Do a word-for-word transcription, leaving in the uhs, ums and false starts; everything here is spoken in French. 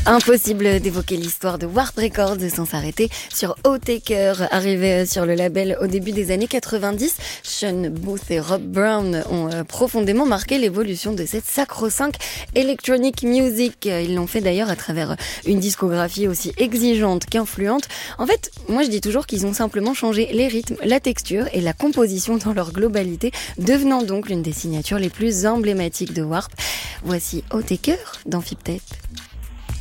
Impossible d'évoquer l'histoire de Warp Records sans s'arrêter sur Outtaker, arrivé sur le label au début des années quatre-vingt-dix. Sean Booth et Rob Brown ont profondément marqué l'évolution de cette sacro-sainte electronic music. Ils l'ont fait d'ailleurs à travers une discographie aussi exigeante qu'influente. En fait, moi je dis toujours qu'ils ont simplement changé les rythmes, la texture et la composition dans leur globalité, devenant donc l'une des signatures les plus emblématiques de Warp. Voici Outtaker dans Fiptape.